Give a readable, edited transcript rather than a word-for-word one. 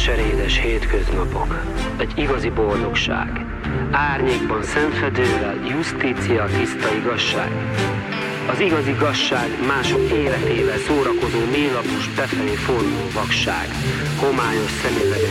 Keserédes hétköznapok, egy igazi boldogság. Árnyékban szemfedővel, justícia, tiszta igazság. Az igazi igazság mások életével szórakozó mélapos, befelé forduló vakság. Homályos szemüvegen